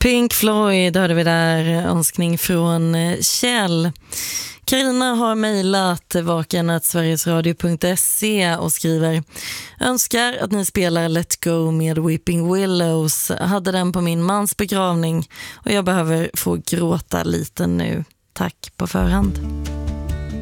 Pink Floyd hörde vi där, önskning från Kjell. Carina har mejlat vaken@sverigesradio.se och skriver: önskar att ni spelar Let Go med Weeping Willows. Hade den på min mans begravning och jag behöver få gråta lite nu. Tack på förhand.